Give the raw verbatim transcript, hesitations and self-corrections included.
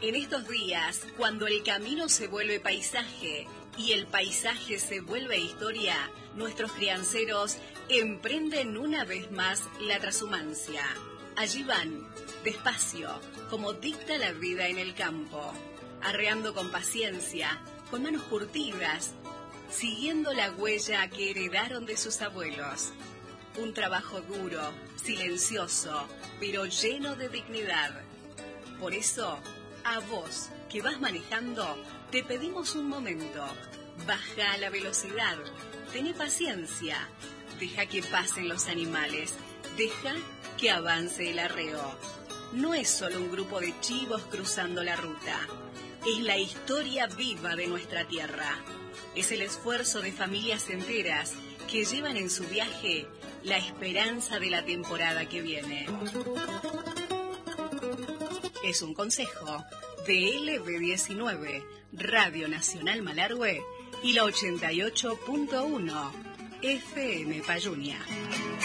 En estos días, cuando el camino se vuelve paisaje y el paisaje se vuelve historia, nuestros crianceros emprenden una vez más la trashumancia. Allí van, despacio, como dicta la vida en el campo, arreando con paciencia, con manos curtidas, siguiendo la huella que heredaron de sus abuelos. Un trabajo duro, silencioso, pero lleno de dignidad. Por eso, a vos que vas manejando, te pedimos un momento. Baja la velocidad, tené paciencia, deja que pasen los animales, deja que avance el arreo. No es solo un grupo de chivos cruzando la ruta, es la historia viva de nuestra tierra. Es el esfuerzo de familias enteras que llevan en su viaje la esperanza de la temporada que viene. Es un consejo de L B diecinueve, Radio Nacional Malargüe y la ochenta y ocho punto uno F M Payunia.